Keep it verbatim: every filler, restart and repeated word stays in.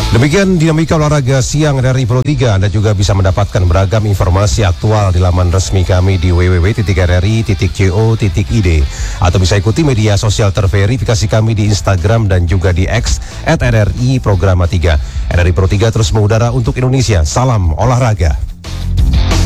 Demikian dinamika olahraga siang dari Pro tiga. Anda juga bisa mendapatkan beragam informasi aktual di laman resmi kami di w w w titik r r i titik co titik i d atau bisa ikuti media sosial terverifikasi kami di Instagram dan juga di X at r r i programa tiga. R R I Pro tiga terus mengudara untuk Indonesia. Salam olahraga.